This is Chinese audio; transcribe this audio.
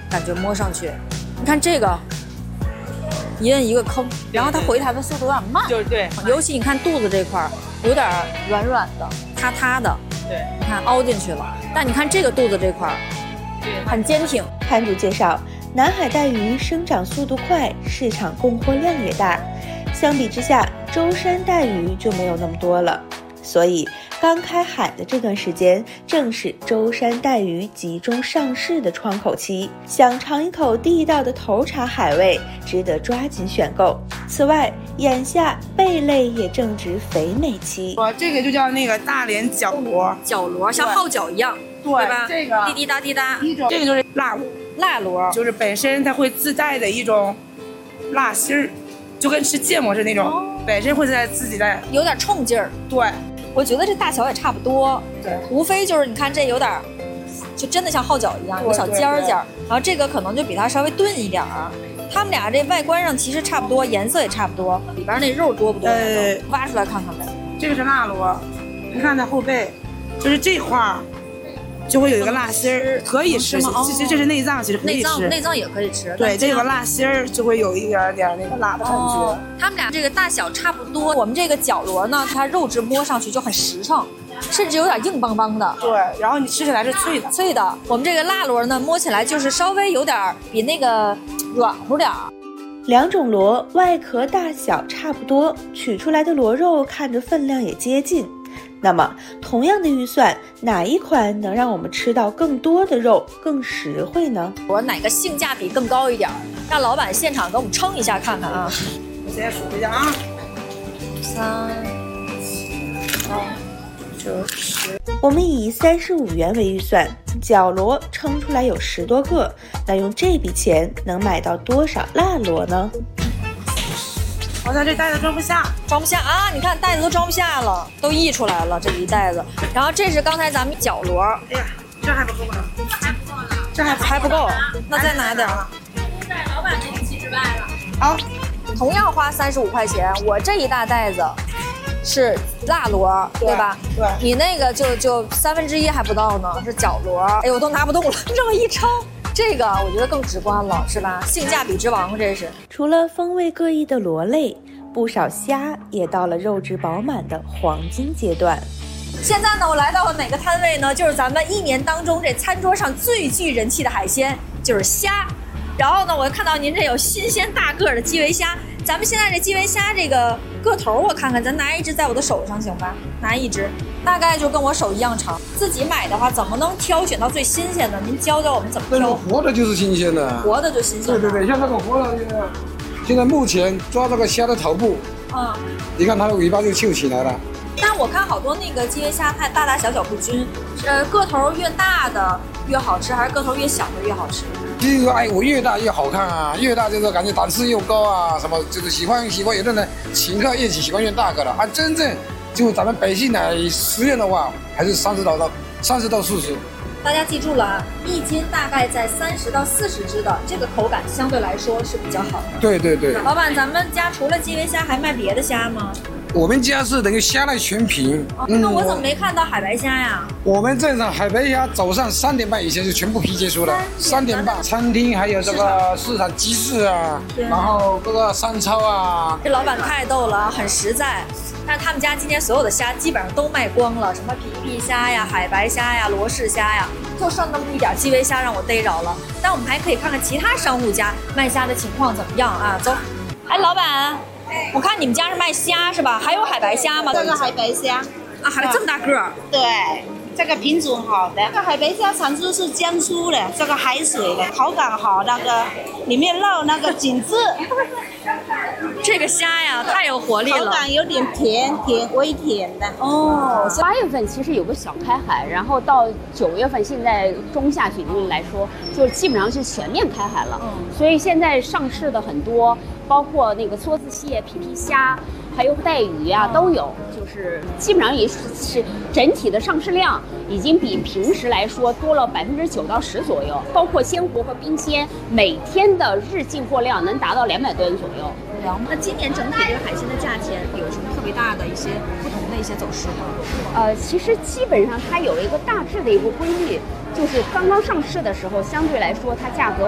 感觉摸上去，你看这个一摁一个坑，然后它回弹的速度有点慢， 就是对， 尤其你看肚子这块有点软软的、塌塌的， 对， 你看凹进去了。但你看这个肚子这块很坚挺。 摊主介绍，南海带鱼生长速度快，市场供货量也大，相比之下，舟山带鱼就没有那么多了。所以刚开海的这段时间，正是舟山带鱼集中上市的窗口期，想尝一口地道的头茬海味，值得抓紧选购。此外，眼下贝类也正值肥美期。 这个就叫那个大连角螺， 角螺像号角一样，对吧？ 这个滴滴答滴答。 这个就是辣螺， 辣螺就是本身它会自带的一种辣心儿，就跟吃芥末是那种，本身会自带自己的， 有点冲劲儿。 对。 我觉得这大小也差不多， 对， 无非就是你看这有点，就真的像号角一样，有小尖儿尖儿，然后这个可能就比它稍微钝一点儿。它们俩这外观上其实差不多，颜色也差不多，里边那肉多不多？挖出来看看呗。 这个是辣螺，你看它后背，就是这块儿就会有一个辣心儿，可以吃。其实这是内脏，其实可以吃。 内脏也可以吃。 对，这个辣心儿就会有一点点那个辣的感觉。 它们俩这个大小差不多。我们这个角螺呢，它肉质摸上去就很实诚，甚至有点硬邦邦的。 对，然后你吃起来是脆的。 脆的。我们这个辣螺呢，摸起来就是稍微有点比那个软乎点儿。 两种螺外壳大小差不多，取出来的螺肉看着分量也接近。那么同样的预算，哪一款能让我们吃到更多的肉，更实惠呢？ 我哪个性价比更高一点？让老板现场给我们称一下看看啊！ 我先数一下啊 ，3、8、9、10。 我们以35元为预算，角螺称出来有10多个，那用这笔钱能买到多少辣螺呢？ 好像这袋子装不下啊！你看袋子都装不下了，都溢出来了这一袋子。然后这是刚才咱们角螺， 哎呀，这还不够呢， 这还不够，那再拿点儿。 在老板那个气之外了。 好， 同样花35块钱，我这一大袋子是辣螺，对吧？ 对， 你那个就1/3还不到呢，是角螺。哎呦，我都拿不动了，这么一称。这个我觉得更直观了，是吧？性价比之王，这是。 除了风味各异的螺类，不少虾也到了肉质饱满的黄金阶段。 现在呢，我来到了哪个摊位呢？就是咱们一年当中这餐桌上最具人气的海鲜，就是虾。然后呢，我看到您这有新鲜大个的基围虾。咱们现在这基围虾这个个头，我看看，咱拿一只在我的手上行吧？拿一只，大概就跟我手一样长。自己买的话，怎么能挑选到最新鲜的？您教教我们怎么挑？ 那个活的就是新鲜的， 活的就新鲜。 对，像那个活的，现在目前抓这个虾的头部，你看它的尾巴就翘起来了。 但我看好多那个基围虾，它大大小小不均，个头越大的越好吃，还是个头越小的越好吃？ 我越大越好看啊，越大就是感觉档次又高啊，什么就是喜欢，有的人请客宴请喜欢越大个的，真正就咱们百姓来实验的话，还是30到40。 大家记住了啊，一斤大概在30到40只的，这个口感相对来说是比较好的。 对。 老板，咱们家除了基围虾还卖别的虾吗？ 我们家是等于虾类全品。 那我怎么没看到海白虾呀？ 我们镇上海白虾早上3点半以前就全部批结束了。3点半，餐厅还有这个市场集市啊，然后各个商超啊。 这老板太逗了，很实在。但是他们家今天所有的虾基本上都卖光了，什么皮皮虾呀、海白虾呀、罗氏虾呀，就剩那么一点基围虾让我逮着了。但我们还可以看看其他商户家卖虾的情况怎么样啊？走。哎，老板。我看你们家是卖虾是吧？还有海白虾吗？ 这个海白虾啊，还这么大个儿。 对，这个品种好的。这个海白虾产自是江苏的，这个海水的，口感好，那个里面肉那个紧致。 这个虾呀，太有活力了， 口感有点甜，微甜的。 哦，8月份其实有个小开海，然后到9月份，现在中下旬来说，就基本上是全面开海了。所以现在上市的很多，包括那个梭子蟹、皮皮虾，还有带鱼啊，都有。就是基本上也是整体的上市量已经比平时来说多了9%到10%左右，包括鲜活和冰鲜，每天的日进货量能达到200吨左右。 那今年整体这个海鲜的价钱有什么特别大的一些不同的一些走势吗？ 其实基本上它有一个大致的一个规律，就是刚刚上市的时候，相对来说它价格